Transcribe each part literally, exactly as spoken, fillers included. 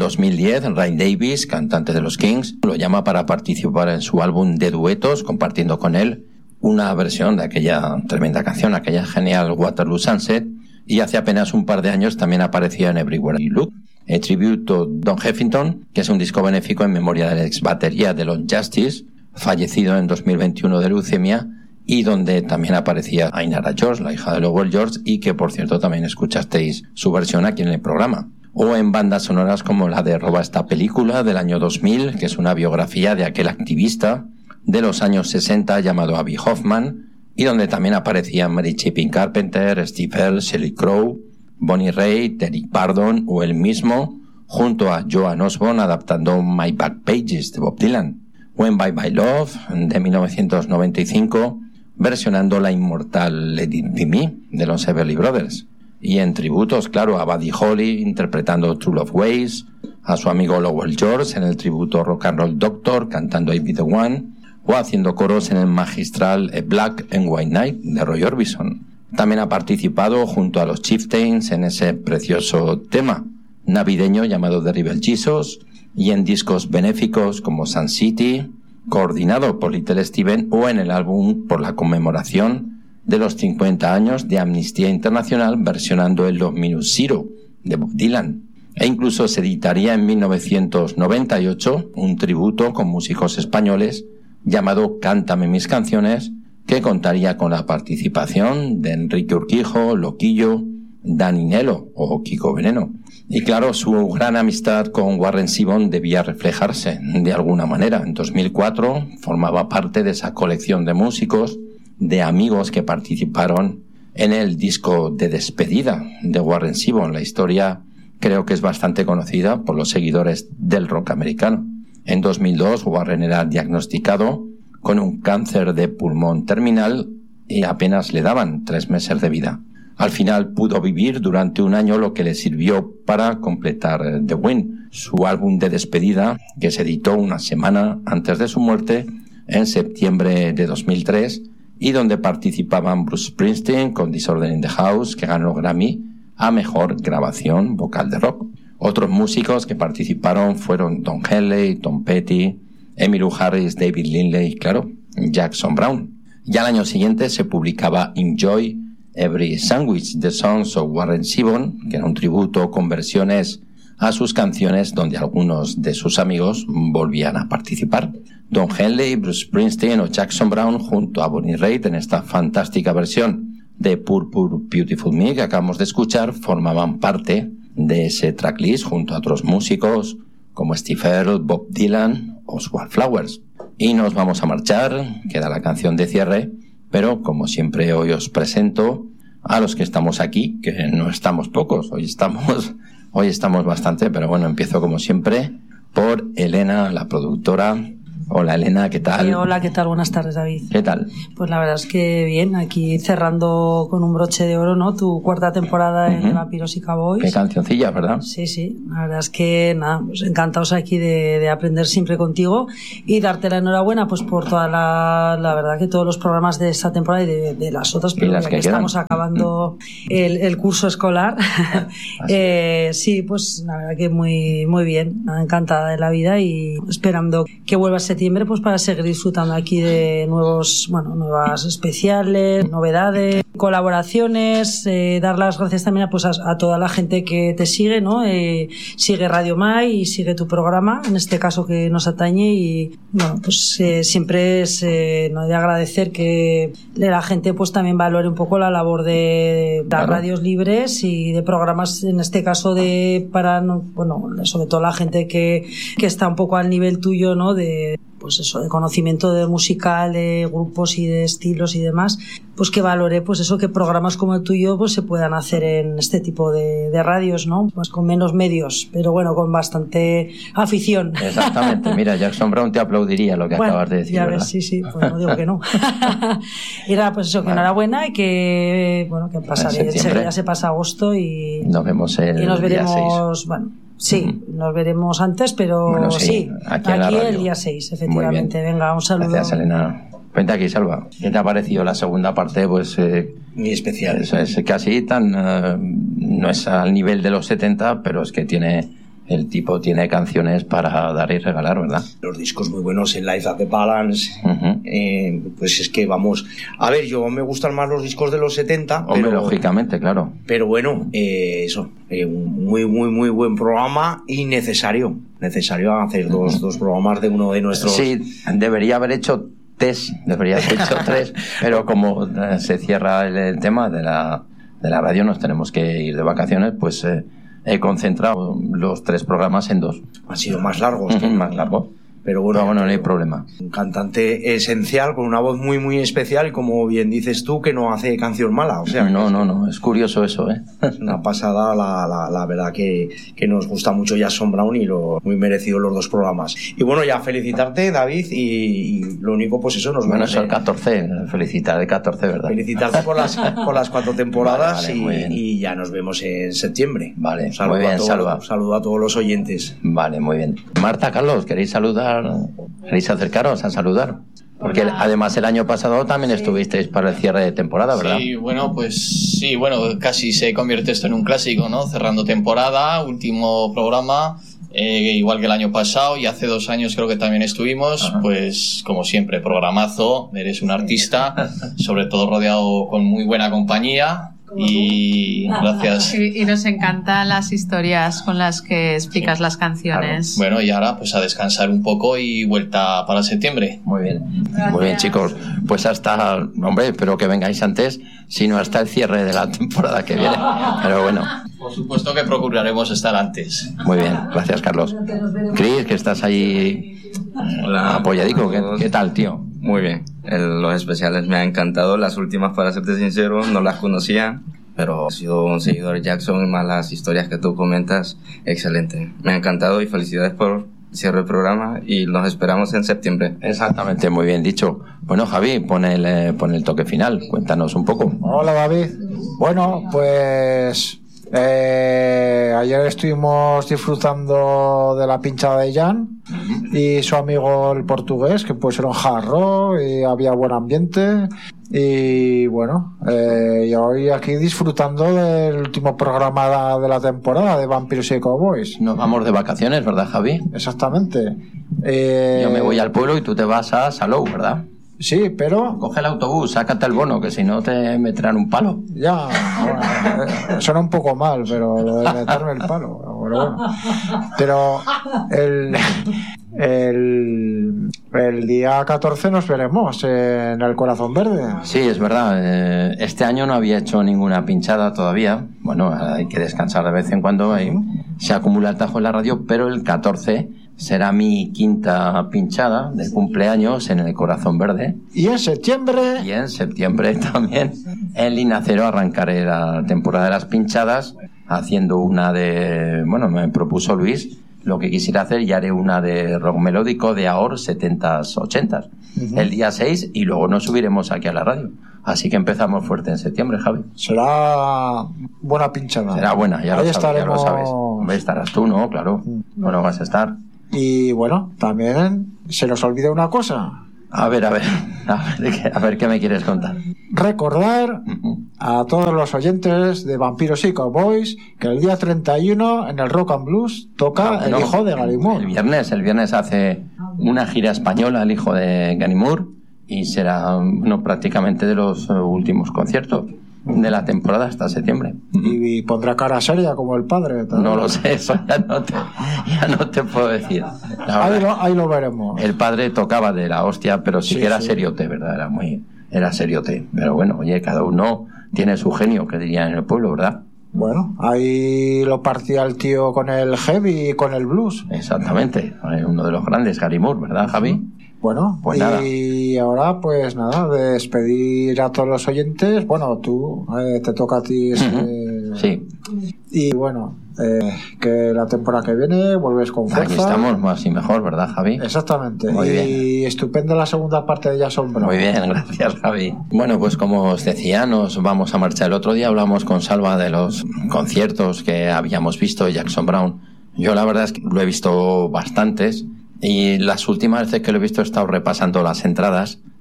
dos mil diez, Ray Davies, cantante de los Kings, lo llama para participar en su álbum de duetos, compartiendo con él una versión de aquella tremenda canción, aquella genial Waterloo Sunset, y hace apenas un par de años también aparecía en Everywhere You Look, a tribute to Don Heffington, que es un disco benéfico en memoria del ex batería de Los Justice, fallecido en dos mil veintiuno de leucemia, y donde también aparecía Ainara George, la hija de Lowell George, y que por cierto también escuchasteis su versión aquí en el programa. O en bandas sonoras como la de Roba esta película del año dos mil, que es una biografía de aquel activista de los años sesenta llamado Abby Hoffman, y donde también aparecían Mary Chapin Carpenter, Steve Earle, Sheryl Crow, Bonnie Raitt, Eric Burdon o él mismo, junto a Joan Osborne adaptando My Back Pages de Bob Dylan, o en Bye Bye Love de mil novecientos noventa y cinco, versionando la inmortal Let It Be Me de los Everly Brothers, y en tributos, claro, a Buddy Holly interpretando True Love Ways, a su amigo Lowell George en el tributo Rock and Roll Doctor cantando I Be The One, o haciendo coros en el magistral A Black and White Night de Roy Orbison. También ha participado junto a los Chieftains en ese precioso tema navideño llamado The Rebel Jesus, y en discos benéficos como Sun City, coordinado por Little Steven, o en el álbum por la conmemoración de los cincuenta años de Amnistía Internacional versionando el Love Minus Zero de Bob Dylan. E incluso se editaría en mil novecientos noventa y ocho un tributo con músicos españoles llamado Cántame mis canciones, que contaría con la participación de Enrique Urquijo, Loquillo, Dani Nelo o Kiko Veneno. Y claro, su gran amistad con Warren Zevon debía reflejarse de alguna manera. En dos mil cuatro formaba parte de esa colección de músicos, de amigos que participaron en el disco de despedida de Warren Zevon. La historia creo que es bastante conocida por los seguidores del rock americano. En dos mil dos Warren era diagnosticado con un cáncer de pulmón terminal y apenas le daban tres meses de vida. Al final pudo vivir durante un año, lo que le sirvió para completar The Win, su álbum de despedida, que se editó una semana antes de su muerte, en septiembre de dos mil tres, y donde participaban Bruce Springsteen con Disorder in the House, que ganó Grammy a Mejor Grabación Vocal de Rock. Otros músicos que participaron fueron Don Henley, Tom Petty, Emmylou Harris, David Lindley y, claro, Jackson Browne. Ya al año siguiente se publicaba Enjoy Every Sandwich, The Songs of Warren Zevon, que era un tributo con versiones a sus canciones donde algunos de sus amigos volvían a participar. Don Henley, Bruce Springsteen o Jackson Browne junto a Bonnie Raitt en esta fantástica versión de Purple Beautiful Me que acabamos de escuchar formaban parte de ese tracklist junto a otros músicos como Steve Earle, Bob Dylan o Wallflowers. Y nos vamos a marchar, queda la canción de cierre, pero como siempre hoy os presento a los que estamos aquí, que no estamos pocos, hoy estamos, hoy estamos bastante, pero bueno, empiezo como siempre por Elena, la productora. Hola Elena, ¿qué tal? Eh, hola, ¿qué tal? Buenas tardes, David. ¿Qué tal? Pues la verdad es que bien, aquí cerrando con un broche de oro, ¿no? Tu cuarta temporada uh-huh. en Vampiros y Cowboys. Qué cancioncilla, ¿verdad? Sí, sí, la verdad es que nada, pues encantados aquí de, de aprender siempre contigo y darte la enhorabuena pues por toda la, la verdad que todos los programas de esta temporada y de, de las otras, pero las ya que, que quedan. estamos acabando el, el curso escolar. eh, sí, pues la verdad que muy, muy bien, encantada de la vida y esperando que vuelva septiembre pues para seguir disfrutando aquí de nuevos, bueno, nuevas especiales, novedades, colaboraciones, eh, dar las gracias también a, pues a, a toda la gente que te sigue, ¿no? Eh, sigue Radio Mai y sigue tu programa, en este caso que nos atañe y bueno, pues eh, siempre es eh, no de agradecer que la gente pues también valore un poco la labor de las claro. radios libres y de programas, en este caso de para, bueno, sobre todo la gente que, que está un poco al nivel tuyo, ¿no? De pues eso, de conocimiento de musical, de grupos y de estilos y demás, pues que valore pues eso, que programas como el tuyo pues se puedan hacer en este tipo de, de radios, ¿no? Pues con menos medios, pero bueno, con bastante afición. Exactamente, mira, Jackson Browne te aplaudiría lo que bueno, acabas de decir, ya ¿verdad? ves, sí, sí, pues no digo que no. Y nada, pues eso, que vale. enhorabuena y que, bueno, que pasaré, enseguida se pasa agosto y nos vemos el y nos veremos, día seis. Bueno, sí, uh-huh. nos veremos antes, pero bueno, sí, sí, aquí, aquí el día seis, efectivamente. Venga, un saludo. Gracias, Elena. Cuenta aquí, Salva. ¿Qué te ha parecido la segunda parte? Pues eh, muy especial. Es, es casi tan... Uh, no es al nivel de los setenta, pero es que tiene el tipo tiene canciones para dar y regalar, ¿verdad? Los discos muy buenos, el Life at the Balance, uh-huh. eh, pues es que vamos... A ver, yo me gustan más los discos de los setenta. Hombre, pero, lógicamente, claro. Pero bueno, eh, eso, eh, un muy, muy, muy buen programa y necesario. Necesario hacer dos, uh-huh. dos programas de uno de nuestros... Sí, debería haber hecho test, debería haber hecho tres, pero como se cierra el, el tema de la, de la radio, nos tenemos que ir de vacaciones, pues... Eh, he concentrado los tres programas en dos. Han sido más largos. Uh-huh, más largos. Pero bueno, pero bueno, no hay problema. Un cantante esencial, con una voz muy, muy especial, y como bien dices tú, que no hace canción mala. O sea, no, no, no, es curioso eso, ¿eh? Es una pasada, la, la, la verdad que, que nos gusta mucho Jackson Browne y lo muy merecido los dos programas. Y bueno, ya felicitarte, David, y, y lo único, pues eso, nos Bueno, eso el catorce, felicitar el catorce, ¿verdad? Felicitarte por las, por las cuatro temporadas. Vale, vale, y, y ya nos vemos en septiembre. Vale, un saludo muy bien, a todos, saluda. Un saludo a todos los oyentes. Vale, muy bien. Marta, Carlos, ¿queréis saludar? ¿Queréis acercaros a saludar? Porque Hola. Además el año pasado también sí. estuvisteis para el cierre de temporada, ¿verdad? Sí, bueno, pues sí, bueno, casi se convierte esto en un clásico, ¿no? Cerrando temporada, último programa, eh, igual que el año pasado, y hace dos años creo que también estuvimos. Ajá. Pues como siempre, programazo, eres un artista, sobre todo rodeado con muy buena compañía. Y gracias. Y, y nos encantan las historias con las que explicas sí, las canciones. Claro. Bueno, y ahora pues a descansar un poco y vuelta para septiembre. Muy bien. Gracias. Muy bien, chicos. Pues hasta, hombre, espero que vengáis antes, sino hasta el cierre de la temporada que viene. Pero bueno. Por supuesto que procuraremos estar antes. Muy bien, gracias, Carlos. Cris, que estás ahí. Hola. Apoyadico. ¿Qué, ¿Qué tal, tío? Muy bien. El, los especiales me han encantado. Las últimas, para serte sincero, no las conocía, pero he sido un seguidor de Jackson y más las historias que tú comentas, excelente. Me ha encantado y felicidades por cierre el programa y nos esperamos en septiembre. Exactamente, muy bien dicho. Bueno, Javi, pon el, eh, pon el toque final. Cuéntanos un poco. Hola, David. Bueno, pues... Eh, ayer estuvimos disfrutando de la pinchada de Jan y su amigo el portugués, que pues era un jarro y había buen ambiente. Y bueno, eh, y hoy aquí disfrutando del último programa de la temporada de Vampiros y Cowboys. Nos vamos de vacaciones, ¿verdad, Javi? Exactamente. Eh, Yo me voy al pueblo y tú te vas a Salou, ¿verdad? Sí, pero... Coge el autobús, sácate el bono, que si no te meterán un palo. Ya, bueno, eh, suena un poco mal, pero lo de meterme el palo. Pero bueno. Pero el, el, el día catorce nos veremos en el Corazón Verde. Sí, es verdad. Este año no había hecho ninguna pinchada todavía. Bueno, hay que descansar de vez en cuando. Ahí se acumula el tajo en la radio, pero el catorce... será mi quinta pinchada de cumpleaños en el Corazón Verde. Y en septiembre... Y en septiembre también en Linacero arrancaré la temporada de las pinchadas haciendo una de... Bueno, me propuso Luis lo que quisiera hacer y haré una de rock melódico de ahora, setentas, ochentas. Uh-huh. El día seis y luego nos subiremos aquí a la radio. Así que empezamos fuerte en septiembre, Javi. Será buena pinchada. Será buena, ya, Ahí lo, estaremos... sabes, ya lo sabes. Hombre, estarás tú, ¿no? Claro. Uh-huh. Bueno, vas a estar... Y bueno, también se nos olvida una cosa. A ver, a ver, a ver, a ver qué me quieres contar. Recordar uh-huh. a todos los oyentes de Vampiros y Cowboys que el día treinta y uno en el Rock and Blues toca ah, el no, hijo de Gary Moore. El viernes, el viernes hace una gira española el hijo de Gary Moore y será bueno, prácticamente de los uh, últimos conciertos de la temporada hasta septiembre. Y, y pondrá cara seria como el padre. ¿También? No lo sé, eso ya no te, ya no te puedo decir. Ahí lo, ahí lo veremos. El padre tocaba de la hostia, pero sí, sí que era sí. seriote, ¿verdad? Era muy, era seriote. Pero bueno, oye, cada uno tiene su genio, que dirían en el pueblo, ¿verdad? Bueno, ahí lo partía el tío con el heavy y con el blues. Exactamente, uno de los grandes, Gary Moore, ¿verdad, Javi? Bueno, pues y nada. Ahora pues nada, despedir a todos los oyentes. Bueno, tú, eh, te toca a ti ese, uh-huh. Sí. Y bueno, eh, que la temporada que viene vuelves con fuerza. Aquí estamos más y mejor, ¿verdad, Javi? Exactamente. Muy y bien. Estupenda la segunda parte de Jackson Browne. Muy bien, gracias, Javi. Bueno, pues como os decía, nos vamos a marchar. El otro día hablamos con Salva de los conciertos que habíamos visto de Jackson Browne. Yo la verdad es que lo he visto bastantes. Y las últimas veces que lo he visto he estado repasando las entradas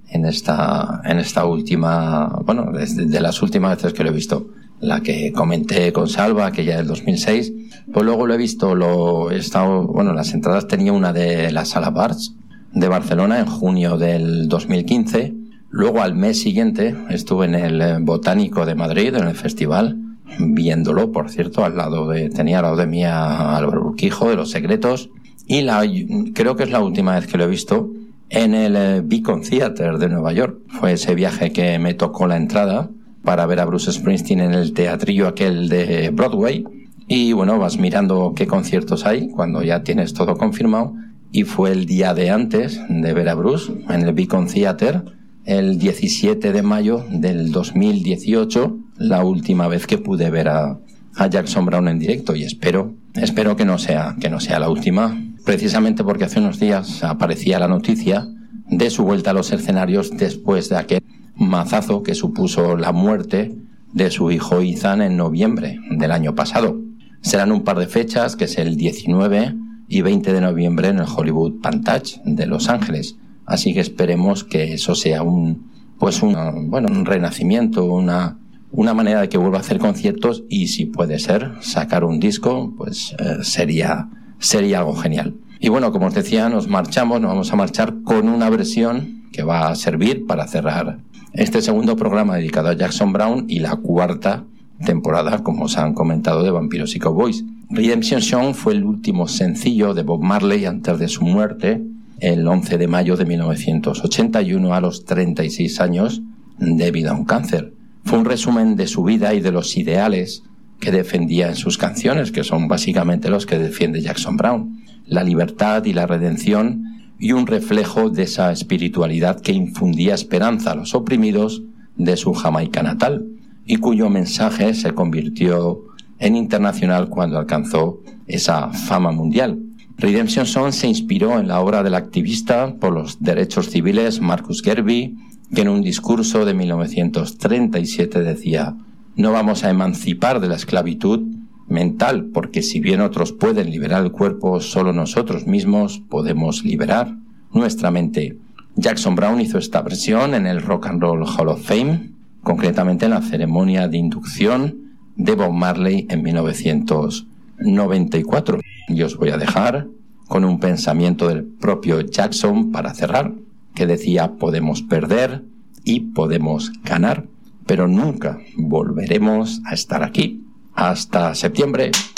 en esta, en esta última, bueno, desde de las últimas veces que lo he visto. La que comenté con Salva, que ya del dos mil seis, pues luego lo he visto, lo he estado, bueno, las entradas tenía una de la Sala Barts de Barcelona en junio del dos mil quince. Luego al mes siguiente estuve en el Botánico de Madrid, en el festival, viéndolo, por cierto, al lado de, tenía al lado de mí a Álvaro Urquijo de Los Secretos, y la, creo que es la última vez que lo he visto en el Beacon Theatre de Nueva York. Fue ese viaje que me tocó la entrada para ver a Bruce Springsteen en el teatrillo aquel de Broadway, y bueno, vas mirando qué conciertos hay cuando ya tienes todo confirmado, y fue el día de antes de ver a Bruce en el Beacon Theatre, el diecisiete de mayo del dos mil dieciocho, la última vez que pude ver a, a Jackson Browne en directo, y espero, espero que no sea, que no sea la última, precisamente porque hace unos días aparecía la noticia de su vuelta a los escenarios después de aquel mazazo que supuso la muerte de su hijo Ethan en noviembre del año pasado. Serán un par de fechas, que es el diecinueve y veinte de noviembre en el Hollywood Pantage de Los Ángeles. Así que esperemos que eso sea un, pues un, bueno, un renacimiento, una, una manera de que vuelva a hacer conciertos, y si puede ser sacar un disco, pues eh, sería, sería algo genial. Y bueno, como os decía, nos marchamos, nos vamos a marchar con una versión que va a servir para cerrar este segundo programa dedicado a Jackson Browne y la cuarta temporada, como os han comentado, de Vampiros y Cowboys. Redemption Song fue el último sencillo de Bob Marley antes de su muerte, el once de mayo de mil novecientos ochenta y uno, a los treinta y seis años, debido a un cáncer. Fue un resumen de su vida y de los ideales que defendía en sus canciones, que son básicamente los que defiende Jackson Browne: la libertad y la redención, y un reflejo de esa espiritualidad que infundía esperanza a los oprimidos de su Jamaica natal, y cuyo mensaje se convirtió en internacional cuando alcanzó esa fama mundial. Redemption Song se inspiró en la obra del activista por los derechos civiles Marcus Garvey, que en un discurso de mil novecientos treinta y siete decía: «No vamos a emancipar de la esclavitud mental, porque si bien otros pueden liberar el cuerpo, solo nosotros mismos podemos liberar nuestra mente». Jackson Browne hizo esta versión en el Rock and Roll Hall of Fame, concretamente en la ceremonia de inducción de Bob Marley en mil novecientos noventa y cuatro. Y os voy a dejar con un pensamiento del propio Jackson para cerrar, que decía: podemos perder y podemos ganar, pero nunca volveremos a estar aquí. Hasta septiembre.